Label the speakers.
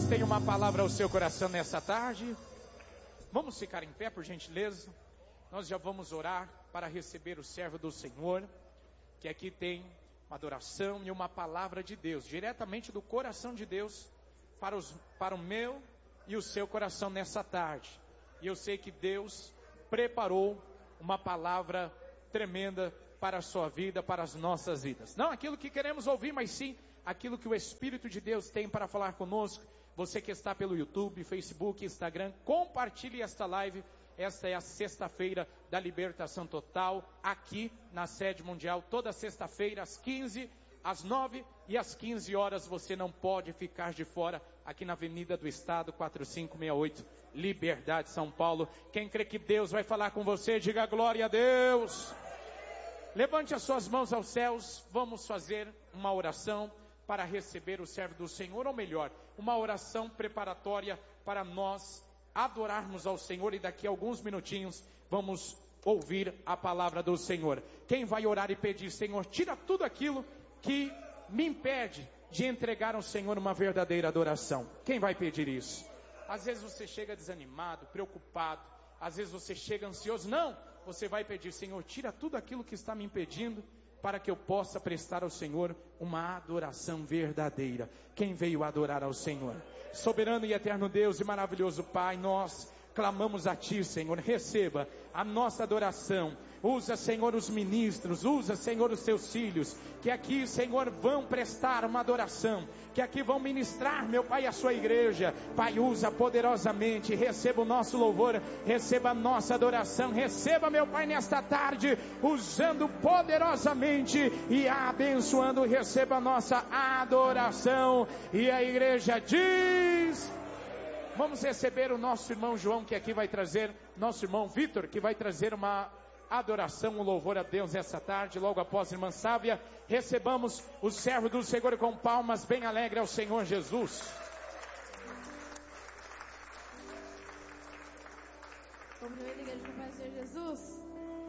Speaker 1: Deus tem uma palavra ao seu coração nessa tarde. Vamos ficar em pé, por gentileza. Nós já vamos orar para receber o servo do Senhor, que aqui tem uma adoração e uma palavra de Deus, diretamente do coração de Deus, para o meu e o seu coração nessa tarde. E eu sei que Deus preparou uma palavra tremenda para a sua vida, para as nossas vidas. Não aquilo que queremos ouvir, mas sim aquilo que o Espírito de Deus tem para falar conosco. Você que está pelo YouTube, Facebook, Instagram, compartilhe esta live. Esta é a sexta-feira da libertação total, aqui na sede mundial, toda sexta-feira às 15, às 9 e às 15 horas. Você não pode ficar de fora, aqui na Avenida do Estado, 4568, Liberdade, São Paulo. Quem crê que Deus vai falar com você, diga glória a Deus. Levante as suas mãos aos céus, vamos fazer uma oração para receber o servo do Senhor, ou melhor, uma oração preparatória para nós adorarmos ao Senhor, e daqui a alguns minutinhos vamos ouvir a palavra do Senhor. Quem vai orar e pedir: Senhor, tira tudo aquilo que me impede de entregar ao Senhor uma verdadeira adoração? Quem vai pedir isso? Às vezes você chega desanimado, preocupado, às vezes você chega ansioso. Não, você vai pedir: Senhor, tira tudo aquilo que está me impedindo, para que eu possa prestar ao Senhor uma adoração verdadeira. Quem veio adorar ao Senhor? Soberano e eterno Deus e maravilhoso Pai, nós clamamos a Ti, Senhor. Receba a nossa adoração. Usa, Senhor, os ministros, usa, Senhor, os Teus filhos, que aqui, Senhor, vão prestar uma adoração, que aqui vão ministrar, meu Pai, a Sua igreja. Pai, usa poderosamente, receba o nosso louvor, receba a nossa adoração, receba, meu Pai, nesta tarde, usando poderosamente e abençoando, receba a nossa adoração. E a igreja diz: vamos receber o nosso irmão João, que aqui vai trazer, nosso irmão Vitor, que vai trazer uma adoração, um louvor a Deus essa tarde. Logo após a irmã Sávia, recebamos o servo do Senhor com palmas bem alegre ao Senhor Jesus.
Speaker 2: Vamos reunir a igreja com o Senhor Jesus.